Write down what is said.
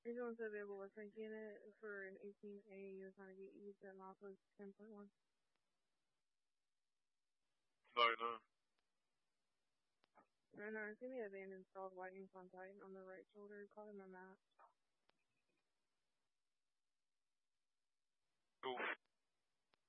He's also available with Frankie in it for an 18A. You're trying to get used at Mappa's 10.1. No. No, it's gonna be a van installed lightning on Titan on the right shoulder. Call him a map. Oof.